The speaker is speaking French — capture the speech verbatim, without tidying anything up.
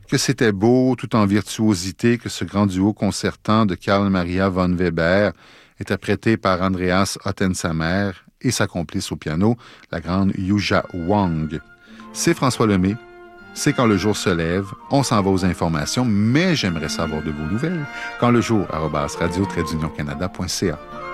que c'était beau, tout en virtuosité, que ce grand duo concertant de Carl Maria von Weber, interprété par Andreas Ottensamer et sa complice au piano, la grande Yuja Wang. C'est François Lemay. C'est Quand le jour se lève. On s'en va aux informations, mais j'aimerais savoir de vos nouvelles. Quand le jour, arobase radio tiret d'union canada point c a.